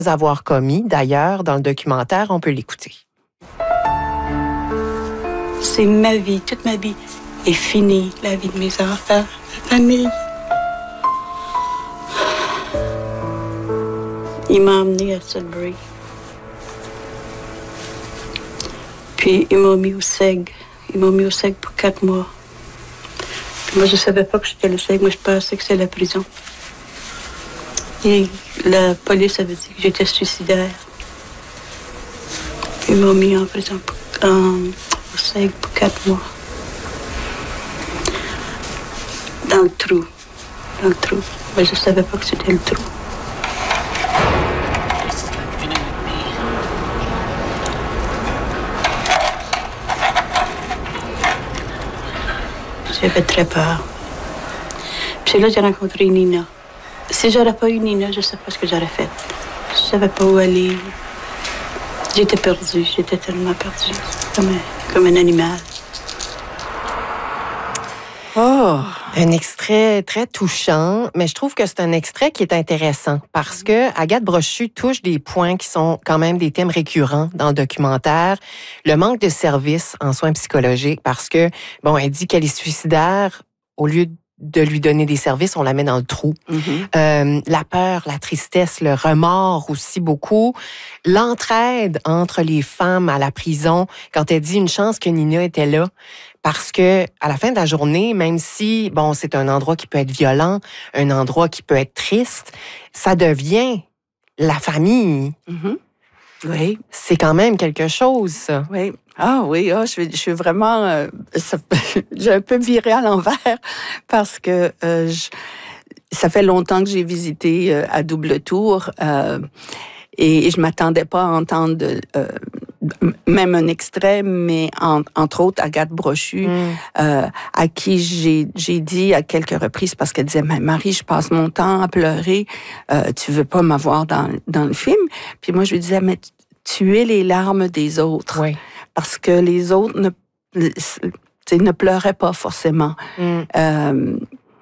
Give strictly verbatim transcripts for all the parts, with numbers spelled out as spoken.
avoir commis. D'ailleurs, dans le documentaire, on peut l'écouter. C'est ma vie, toute ma vie est finie, la vie de mes enfants, ma famille. Il m'a emmené à Sudbury. Puis il m'a mis au S E G. Il m'a mis au S E G pour quatre mois. Puis moi, je savais pas que c'était le S E G. Moi, je pensais que c'était la prison. Et la police avait dit que j'étais suicidaire. Ils m'ont mis en prison pour, en, au S E G pour quatre mois. Dans le trou. Dans le trou. Mais je savais pas que c'était le trou. J'avais très peur. Puis là, j'ai rencontré Nina. Si j'aurais pas eu Nina, je ne sais pas ce que j'aurais fait. Je ne savais pas où aller. J'étais perdue. J'étais tellement perdue. Comme un, comme un animal. Oh! Un extrait très touchant, mais je trouve que c'est un extrait qui est intéressant parce que Agathe Brochu touche des points qui sont quand même des thèmes récurrents dans le documentaire. Le manque de services en soins psychologiques parce que, bon, elle dit qu'elle est suicidaire. Au lieu de lui donner des services, on la met dans le trou. Mm-hmm. Euh, la peur, la tristesse, le remords aussi beaucoup. L'entraide entre les femmes à la prison, quand elle dit une chance que Nina était là. Parce que à la fin de la journée, même si bon, c'est un endroit qui peut être violent, un endroit qui peut être triste, ça devient la famille. Mm-hmm. Oui, c'est quand même quelque chose, ça. Oui. Ah oui, oh, je, suis, je suis vraiment... Euh, ça, j'ai un peu viré à l'envers parce que euh, je, ça fait longtemps que j'ai visité euh, à double tour euh, et, et je m'attendais pas à entendre de, euh, même un extrait, mais en, entre autres Agathe Brochu, mm. euh, à qui j'ai, j'ai dit à quelques reprises, parce qu'elle disait, mais Marie, je passe mon temps à pleurer, euh, tu veux pas m'avoir dans, dans le film? Puis moi, je lui disais, mais tu es les larmes des autres. Oui. Parce que les autres ne, ne pleuraient pas forcément. Mm. Euh,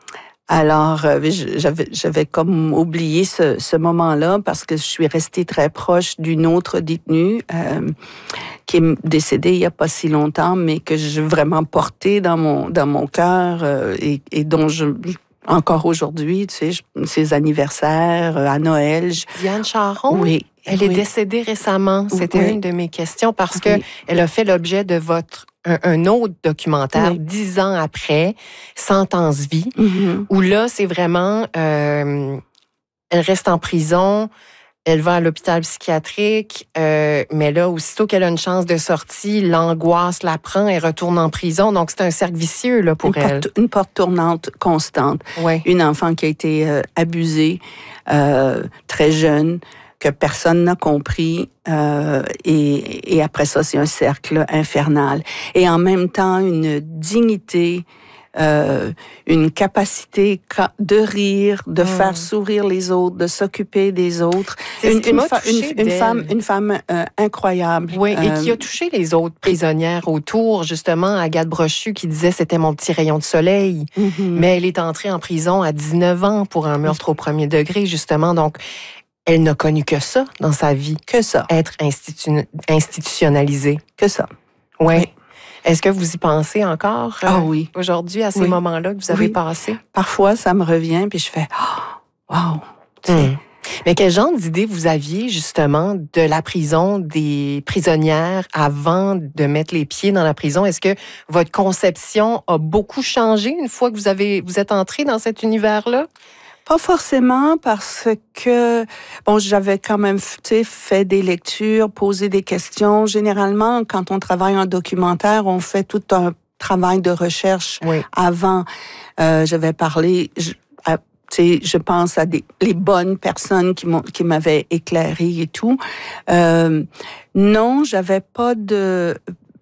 alors, j'avais, j'avais comme oublié ce, ce moment-là parce que je suis restée très proche d'une autre détenue euh, qui est décédée il n'y a pas si longtemps, mais que j'ai vraiment portée dans mon, dans mon cœur euh, et, et dont je... Encore aujourd'hui, tu sais, je, ses anniversaires, euh, à Noël. Je... Diane Charon? Oui. Elle oui. est décédée récemment. C'était oui. une de mes questions parce oui. que elle a fait l'objet de votre un, un autre documentaire oui. dix ans après, Sentence vie, mm-hmm. où là, c'est vraiment... Euh, elle reste en prison... Elle va à l'hôpital psychiatrique, euh, mais là, aussitôt qu'elle a une chance de sortie, l'angoisse la prend, elle retourne en prison. Donc, c'est un cercle vicieux là, pour une elle. Porte, une porte tournante constante. Ouais. Une enfant qui a été euh, abusée, euh, très jeune, que personne n'a compris. Euh, et, et après ça, c'est un cercle infernal. Et en même temps, une dignité... Euh, une capacité de rire, de mmh. faire sourire les autres, de s'occuper des autres. C'est une, ce une, fa- une, une femme, une femme euh, incroyable. Oui, euh, et qui a touché les autres prisonnières autour. Justement, Agathe Brochu qui disait c'était mon petit rayon de soleil. Mmh. Mais elle est entrée en prison à dix-neuf ans pour un meurtre au premier degré, justement. Donc, elle n'a connu que ça dans sa vie. Que ça. Être institu- institutionnalisée. Que ça. Ouais. Oui. Est-ce que vous y pensez encore euh, ah, oui. aujourd'hui, à ces oui. moments-là que vous avez oui. passés? Parfois, ça me revient, puis je fais oh, « wow! Hum. » Mais quel genre d'idée vous aviez, justement, de la prison, des prisonnières avant de mettre les pieds dans la prison? Est-ce que votre conception a beaucoup changé une fois que vous, avez, vous êtes entré dans cet univers-là? Pas forcément parce que, bon, j'avais quand même, tu sais, fait des lectures, posé des questions. Généralement, quand on travaille en documentaire, on fait tout un travail de recherche oui. avant. Euh, j'avais parlé, je, à, tu sais, je pense à des, les bonnes personnes qui m'ont, qui m'avaient éclairé et tout. Euh, non, j'avais pas de,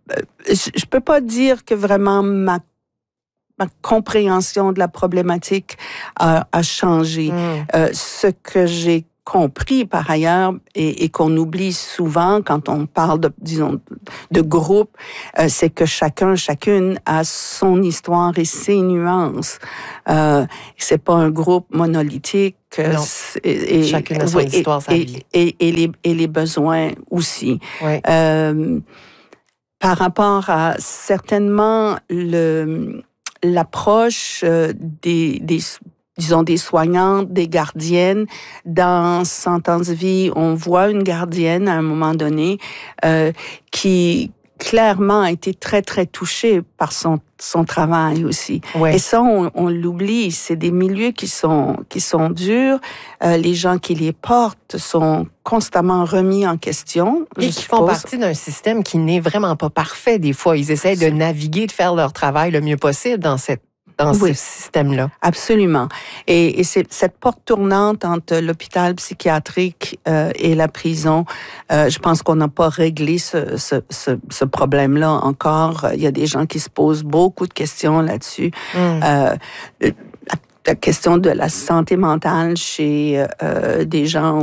je, je peux pas dire que vraiment ma ma compréhension de la problématique a, a changé. Mm. Euh, ce que j'ai compris par ailleurs et, et qu'on oublie souvent quand on parle de, disons, de groupe, euh, c'est que chacun, chacune a son histoire et ses nuances. Euh, c'est pas un groupe monolithique. Non. Et, et, chacune a son oui, histoire, sa et, vie. Et, et, et, les, et les besoins aussi. Oui. Euh, par rapport à certainement le, l'approche des, des disons, des soignantes, des gardiennes. Dans Sentence Vie, on voit une gardienne à un moment donné euh, qui clairement a été très, très touchée par son, son travail aussi. Ouais. Et ça, on, on l'oublie. C'est des milieux qui sont, qui sont durs. Euh, les gens qui les portent sont constamment remis en question. Et qui font partie d'un système qui n'est vraiment pas parfait. Des fois, ils essaient de naviguer, de faire leur travail le mieux possible dans cette dans oui, ce système-là. Absolument. Et, et c'est cette porte tournante entre l'hôpital psychiatrique euh, et la prison. Euh, je pense qu'on n'a pas réglé ce, ce, ce, ce problème-là encore. Il y a des gens qui se posent beaucoup de questions là-dessus. Mm. Euh, la, la question de la santé mentale chez euh, des gens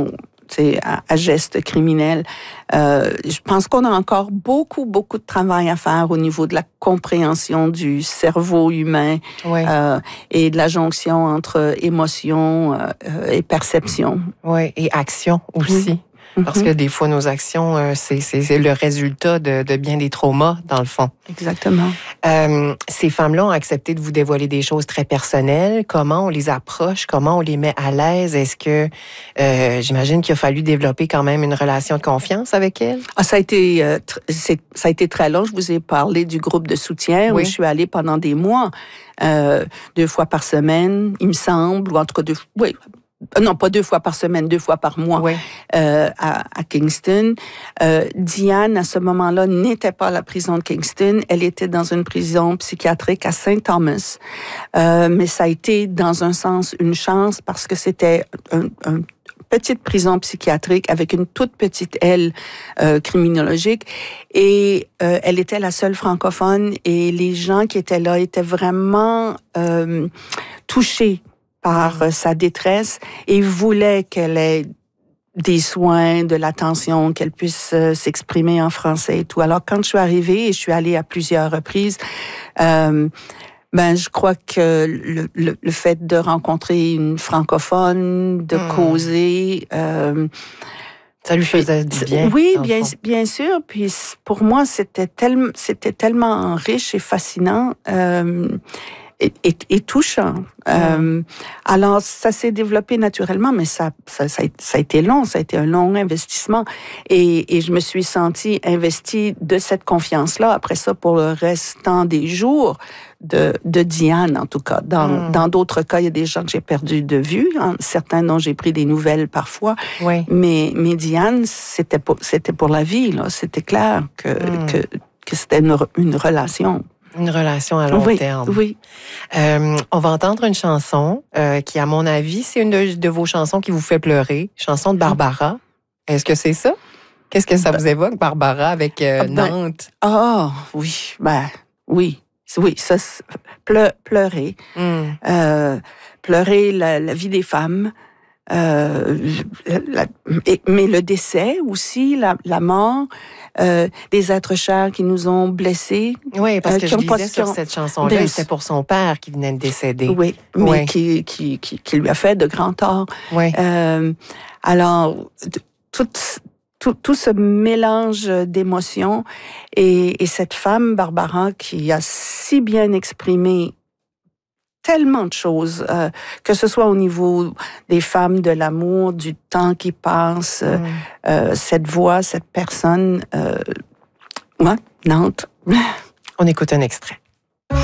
À, à gestes criminels. Euh, je pense qu'on a encore beaucoup, beaucoup de travail à faire au niveau de la compréhension du cerveau humain oui. euh, et de la jonction entre émotion euh, et perception. Oui, et action aussi. Mmh. Parce que des fois, nos actions, euh, c'est, c'est, c'est le résultat de, de bien des traumas, dans le fond. Exactement. Euh, ces femmes-là ont accepté de vous dévoiler des choses très personnelles. Comment on les approche? Comment on les met à l'aise? Est-ce que, euh, j'imagine qu'il a fallu développer quand même une relation de confiance avec elles? Ah, ça a été, euh, tr- c'est, ça a été très long. Je vous ai parlé du groupe de soutien oui. où je suis allée pendant des mois, euh, deux fois par semaine, il me semble, ou en tout cas deux, oui. Non, pas deux fois par semaine, deux fois par mois oui. euh, à, à Kingston. Euh, Diane, à ce moment-là, n'était pas à la prison de Kingston. Elle était dans une prison psychiatrique à Saint Thomas. Euh, mais ça a été, dans un sens, une chance parce que c'était un, un petite prison psychiatrique avec une toute petite aile euh, criminologique et euh, elle était la seule francophone et les gens qui étaient là étaient vraiment euh, touchés par euh, sa détresse et voulait qu'elle ait des soins, de l'attention, qu'elle puisse euh, s'exprimer en français et tout. Alors, quand je suis arrivée, et je suis allée à plusieurs reprises, euh, ben, je crois que le, le, le fait de rencontrer une francophone, de mmh. causer... Euh, ça lui faisait du bien. Oui, bien, bien sûr. Puis pour moi, c'était, tellement, c'était tellement riche et fascinant. Euh, Et, et, et touchant. Mmh. Euh, alors, ça s'est développé naturellement, mais ça, ça, ça, a, ça a été long, ça a été un long investissement. Et, et je me suis sentie investie de cette confiance-là, après ça, pour le restant des jours de, de Diane, en tout cas. Dans, mmh. dans d'autres cas, il y a des gens que j'ai perdus de vue, hein, certains dont j'ai pris des nouvelles parfois. Oui. Mais, mais Diane, c'était pour, c'était pour la vie, là. C'était clair que, mmh. que, que c'était une, une relation. Une relation à long oui, terme. Oui. Euh, on va entendre une chanson euh, qui, à mon avis, c'est une de, de vos chansons qui vous fait pleurer. Chanson de Barbara. Est-ce que c'est ça? Qu'est-ce que ça vous évoque, Barbara, avec euh, ah ben, Nantes? Ah, oh, oui. Ben, oui. Oui, ça, pleu, pleurer. Mm. Euh, pleurer la, la vie des femmes. Euh, la, et, mais le décès aussi, la, la mort, euh, des êtres chers qui nous ont blessés. Oui, parce que euh, je disais sur cette chanson-là, des... c'était pour son père qui venait de décéder. Oui, mais oui. Qui, qui, qui, qui lui a fait de grands torts. Oui. Euh, alors, tout, tout, tout ce mélange d'émotions et, et cette femme, Barbara, qui a si bien exprimé tellement de choses, euh, que ce soit au niveau des femmes, de l'amour, du temps qui passe, mm. euh, cette voix, cette personne, euh, ouais, Nantes. On écoute un extrait.